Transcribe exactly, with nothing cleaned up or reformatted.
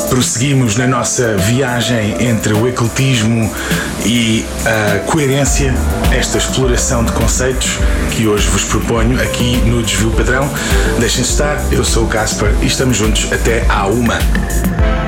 prosseguimos na nossa viagem entre o ecletismo e a coerência, esta exploração de conceitos que hoje vos proponho aqui no Desvio Padrão. Deixem-se estar, eu sou o Casper e estamos juntos até à uma.